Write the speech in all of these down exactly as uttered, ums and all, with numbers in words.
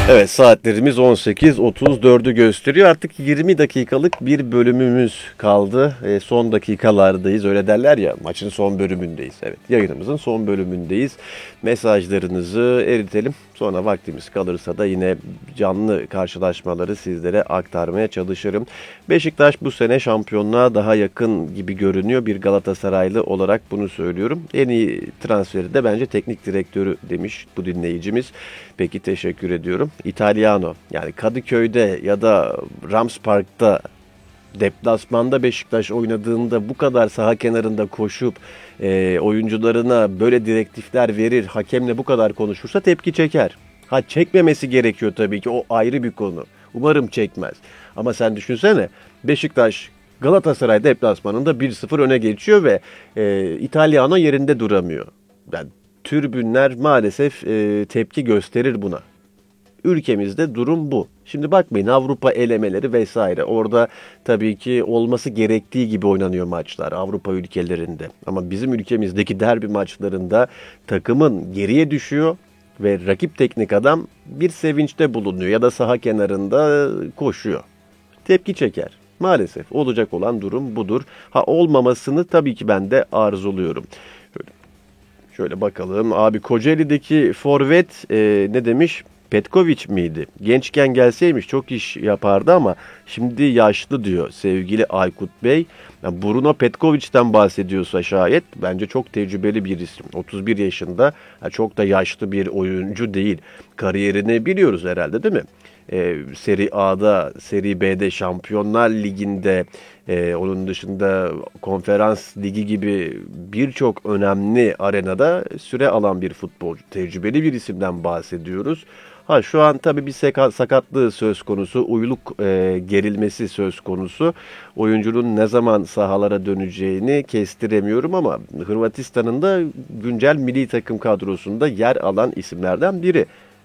Evet, saatlerimiz on sekiz otuz dördü gösteriyor. Artık yirmi dakikalık bir bölümümüz kaldı. E, son dakikalardayız. Öyle derler ya, maçın son bölümündeyiz. Evet, yayınımızın son bölümündeyiz. Mesajlarınızı eritelim. Sonra vaktimiz kalırsa da yine canlı karşılaşmaları sizlere aktarmaya çalışırım. Beşiktaş bu sene şampiyonluğa daha yakın gibi görünüyor. Bir Galatasaraylı olarak bunu söylüyorum. En iyi transferi de bence teknik direktörü demiş bu dinleyicimiz. Peki, teşekkür ediyorum. Italiano, yani Kadıköy'de ya da Rams Park'ta deplasmanda Beşiktaş oynadığında bu kadar saha kenarında koşup e, oyuncularına böyle direktifler verir, hakemle bu kadar konuşursa tepki çeker. Ha, çekmemesi gerekiyor tabii ki, o ayrı bir konu. Umarım çekmez. Ama sen düşünsene, Beşiktaş Galatasaray deplasmanında bir sıfır öne geçiyor ve e, Italiano yerinde duramıyor. Yani tribünler maalesef e, tepki gösterir buna. Ülkemizde durum bu. Şimdi bakmayın, Avrupa elemeleri vesaire. Orada tabii ki olması gerektiği gibi oynanıyor maçlar Avrupa ülkelerinde. Ama bizim ülkemizdeki derbi maçlarında takımın geriye düşüyor ve rakip teknik adam bir sevinçte bulunuyor ya da saha kenarında koşuyor. Tepki çeker. Maalesef olacak olan durum budur. Ha, olmamasını tabii ki ben de arzuluyorum. Şöyle, şöyle bakalım. Abi, Kocaeli'deki forvet e, ne demiş? Petkovic miydi? Gençken gelseymiş çok iş yapardı ama şimdi yaşlı diyor sevgili Aykut Bey. Yani Bruno Petkovic'ten bahsediyorsa şayet, bence çok tecrübeli bir isim. otuz bir yaşında, yani çok da yaşlı bir oyuncu değil. Kariyerini biliyoruz herhalde, değil mi? Ee, Seri A'da, Seri B'de, Şampiyonlar Ligi'nde, e, onun dışında Konferans Ligi gibi birçok önemli arenada süre alan bir futbolcu. Tecrübeli bir isimden bahsediyoruz. Ha, şu an tabii bir sakatlığı söz konusu, uyluk e, gerilmesi söz konusu. Oyuncunun ne zaman sahalara döneceğini kestiremiyorum ama Hırvatistan'ın da güncel milli takım kadrosunda yer alan isimlerden biri.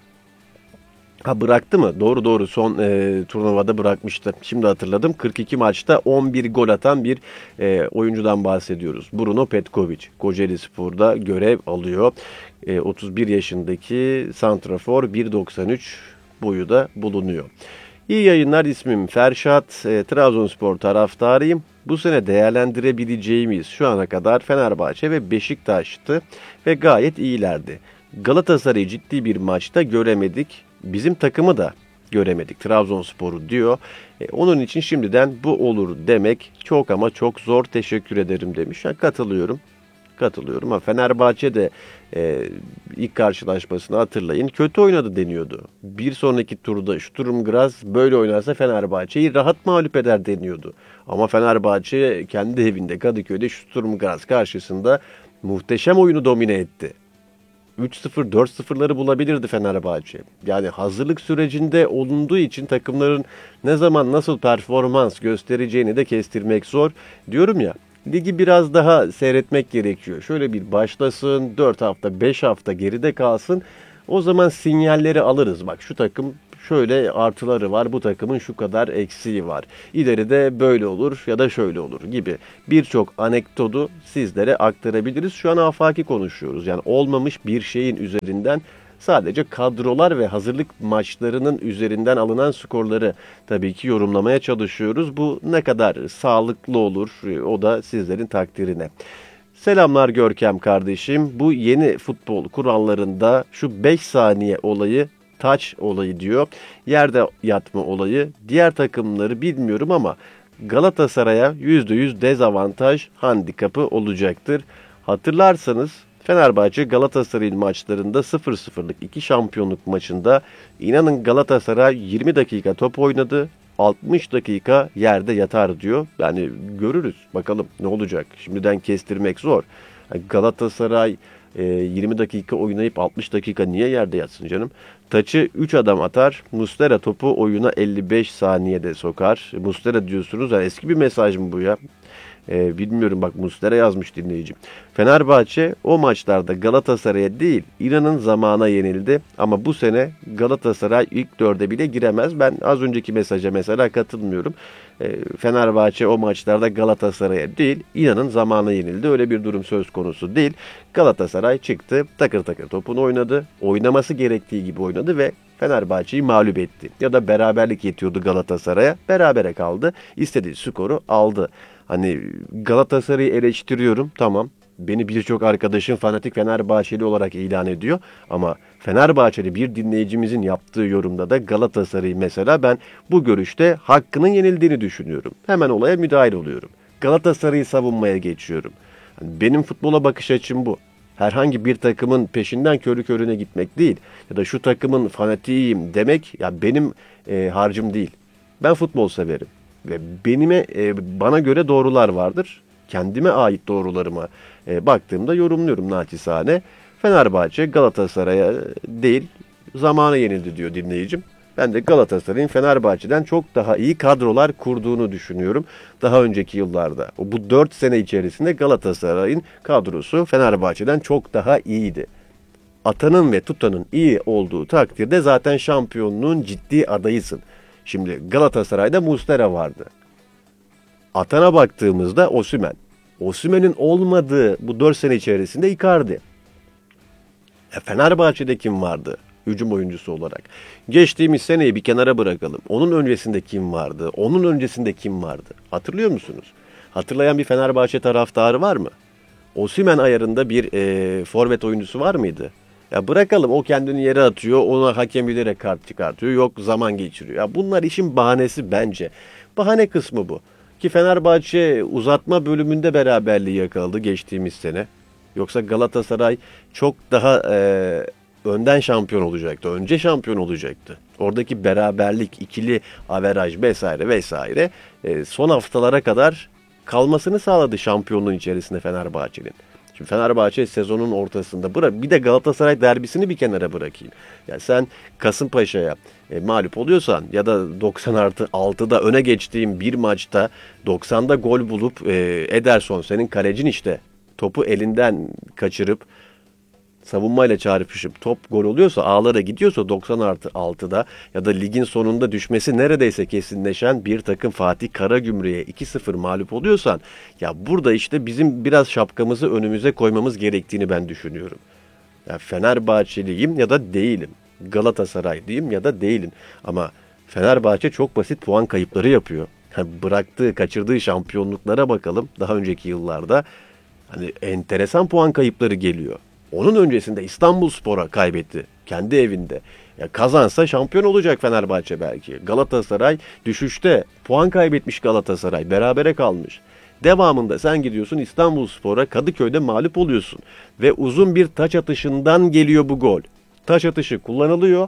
Ha, bıraktı mı? Doğru doğru, son e, turnuvada bırakmıştı. Şimdi hatırladım. kırk iki maçta on bir gol atan bir e, oyuncudan bahsediyoruz. Bruno Petkovic. Kocaelispor'da görev alıyor. E, otuz bir yaşındaki santrafor, bir doksan üç boyu da bulunuyor. İyi yayınlar, ismim Ferşat. E, Trabzonspor taraftarıyım. Bu sene değerlendirebileceğimiz şu ana kadar Fenerbahçe ve Beşiktaş'tı ve gayet iyilerdi. Galatasaray'ı ciddi bir maçta göremedik. Bizim takımı da göremedik, Trabzonspor'u diyor. E, onun için şimdiden bu olur demek çok ama çok zor, teşekkür ederim demiş. Ha, katılıyorum. Katılıyorum ama Fenerbahçe de e, ilk karşılaşmasını hatırlayın, kötü oynadı deniyordu. Bir sonraki turda Sturm Graz böyle oynarsa Fenerbahçe'yi rahat mağlup eder deniyordu. Ama Fenerbahçe kendi evinde Kadıköy'de Sturm Graz karşısında muhteşem oyunu domine etti. üç sıfır dört sıfırları bulabilirdi Fenerbahçe. Yani hazırlık sürecinde olunduğu için takımların ne zaman nasıl performans göstereceğini de kestirmek zor. Diyorum ya, ligi biraz daha seyretmek gerekiyor. Şöyle bir başlasın, dört hafta beş hafta geride kalsın. O zaman sinyalleri alırız. Bak, şu takım şöyle artıları var, bu takımın şu kadar eksiği var. İleride böyle olur ya da şöyle olur gibi birçok anekdotu sizlere aktarabiliriz. Şu an afaki konuşuyoruz. Yani olmamış bir şeyin üzerinden, sadece kadrolar ve hazırlık maçlarının üzerinden alınan skorları tabii ki yorumlamaya çalışıyoruz. Bu ne kadar sağlıklı olur, o da sizlerin takdirine. Selamlar Görkem kardeşim. Bu yeni futbol kurallarında şu beş saniye olayı, taç olayı diyor. Yerde yatma olayı. Diğer takımları bilmiyorum ama Galatasaray'a yüzde yüz dezavantaj, handikapı olacaktır. Hatırlarsanız Fenerbahçe Galatasaray'ın maçlarında sıfır sıfırlık iki şampiyonluk maçında, inanın Galatasaray yirmi dakika top oynadı, altmış dakika yerde yatar diyor. Yani görürüz bakalım ne olacak. Şimdiden kestirmek zor. Galatasaray yirmi dakika oynayıp altmış dakika niye yerde yatsın canım? Taçı üç adam atar. Muslera topu oyuna elli beş saniyede sokar. Muslera diyorsunuz. Yani eski bir mesaj mı bu ya? Ee, bilmiyorum bak Muslera yazmış dinleyicim. Fenerbahçe o maçlarda Galatasaray'a değil inanın zamana yenildi. Ama bu sene Galatasaray ilk dörde bile giremez. Ben az önceki mesaja mesela katılmıyorum. Ee, Fenerbahçe o maçlarda Galatasaray'a değil inanın zamana yenildi. Öyle bir durum söz konusu değil. Galatasaray çıktı takır takır topunu oynadı. Oynaması gerektiği gibi oynadı ve Fenerbahçe'yi mağlup etti. Ya da beraberlik yetiyordu Galatasaray'a. Berabere kaldı. İstediği skoru aldı. Hani Galatasaray'ı eleştiriyorum tamam. Beni birçok arkadaşım fanatik Fenerbahçeli olarak ilan ediyor. Ama Fenerbahçeli bir dinleyicimizin yaptığı yorumda da Galatasaray'ı mesela ben bu görüşte hakkının yenildiğini düşünüyorum. Hemen olaya müdahil oluyorum. Galatasaray'ı savunmaya geçiyorum. Hani benim futbola bakış açım bu. Herhangi bir takımın peşinden körü körüne gitmek değil. Ya da şu takımın fanatiyim demek ya benim e, harcım değil. Ben futbol severim. Ve benime e, bana göre doğrular vardır. Kendime ait doğrularıma e, baktığımda yorumluyorum naçizane. Fenerbahçe Galatasaray'a değil zamana yenildi diyor dinleyicim. Ben de Galatasaray'ın Fenerbahçe'den çok daha iyi kadrolar kurduğunu düşünüyorum. Daha önceki yıllarda bu dört sene içerisinde Galatasaray'ın kadrosu Fenerbahçe'den çok daha iyiydi. Atanın ve tutanın iyi olduğu takdirde zaten şampiyonluğun ciddi adayısın. Şimdi Galatasaray'da Muslera vardı. Atana baktığımızda Osimhen. Osimhen'in olmadığı bu dört sene içerisinde Icardi. E Fenerbahçe'de kim vardı? Hücum oyuncusu olarak. Geçtiğimiz seneyi bir kenara bırakalım. Onun öncesinde kim vardı? Onun öncesinde kim vardı? Hatırlıyor musunuz? Hatırlayan bir Fenerbahçe taraftarı var mı? Osimhen ayarında bir e, forvet oyuncusu var mıydı? Ya bırakalım o kendini yere atıyor, ona hakem bilerek kart çıkartıyor, yok zaman geçiriyor. Ya bunlar işin bahanesi bence. Bahane kısmı bu. Ki Fenerbahçe uzatma bölümünde beraberliği yakaladı geçtiğimiz sene. Yoksa Galatasaray çok daha e, önden şampiyon olacaktı, önce şampiyon olacaktı. Oradaki beraberlik, ikili averaj vesaire vesaire e, son haftalara kadar kalmasını sağladı şampiyonluğun içerisinde Fenerbahçe'nin. Şimdi Fenerbahçe sezonun ortasında bırak bir de Galatasaray derbisini bir kenara bırakayım. Yani sen Kasımpaşa'ya e, mağlup oluyorsan ya da doksan artı altıda öne geçtiğin bir maçta doksanda gol bulup e, Ederson senin kalecin işte topu elinden kaçırıp savunmayla çarpışıp top gol oluyorsa ağlara gidiyorsa doksan artı altıda ya da ligin sonunda düşmesi neredeyse kesinleşen bir takım Fatih Karagümrük'e iki sıfır mağlup oluyorsan ya burada işte bizim biraz şapkamızı önümüze koymamız gerektiğini ben düşünüyorum. Ya Fenerbahçeliyim ya da değilim. Galatasaraylıyım ya da değilim. Ama Fenerbahçe çok basit puan kayıpları yapıyor. Yani bıraktığı, kaçırdığı şampiyonluklara bakalım daha önceki yıllarda. Hani enteresan puan kayıpları geliyor. Onun öncesinde İstanbulspor'a kaybetti kendi evinde. Ya kazansa şampiyon olacak Fenerbahçe belki. Galatasaray düşüşte puan kaybetmiş Galatasaray berabere kalmış. Devamında sen gidiyorsun İstanbulspor'a Kadıköy'de mağlup oluyorsun. Ve uzun bir taç atışından geliyor bu gol. Taç atışı kullanılıyor.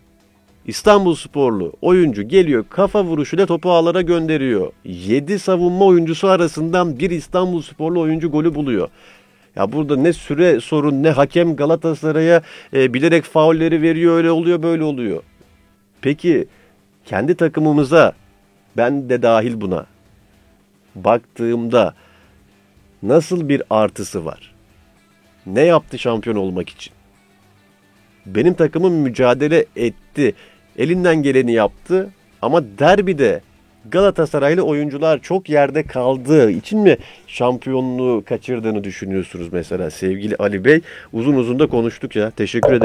İstanbulsporlu oyuncu geliyor kafa vuruşuyla topu ağlara gönderiyor. yedi savunma oyuncusu arasından bir İstanbulsporlu oyuncu golü buluyor. Ya burada ne süre sorun ne hakem Galatasaray'a e, bilerek faulleri veriyor öyle oluyor böyle oluyor. Peki kendi takımımıza ben de dahil buna baktığımda nasıl bir artısı var? Ne yaptı şampiyon olmak için? Benim takımım mücadele etti. Elinden geleni yaptı ama derbide Galatasaraylı oyuncular çok yerde kaldığı için mi şampiyonluğu kaçırdığını düşünüyorsunuz mesela sevgili Ali Bey? Uzun uzun da konuştuk ya. Teşekkür ederim.